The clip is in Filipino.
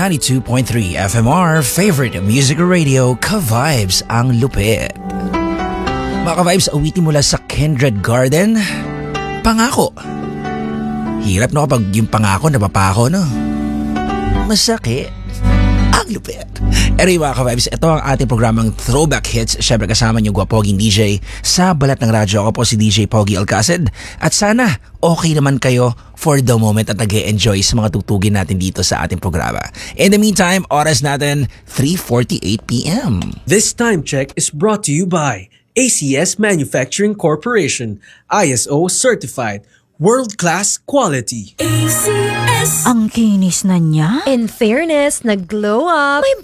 92.3 FMR, favorite music radio, Ka-Vibes ang lupit. Mga Ka-Vibes, awitin mula sa Kindred Garden, Pangako. Hirap no kapag yung pangako napapako, no? Masakit. Ang lupit. Anyway mga Ka-Vibes, ito ang ating programang Throwback Hits. Siyempre kasama niyo Gwapoging DJ sa balat ng radyo. Ako po si DJ Pogi Alcacid. At sana okay naman kayo for the moment at nag-enjoy sa mga tutugin natin dito sa ating programa. In the meantime, oras natin 3:48 p.m. This time check is brought to you by ACS Manufacturing Corporation, ISO certified, world-class quality. ACS. Ang kinis na niya. In fairness, nag-glow up. May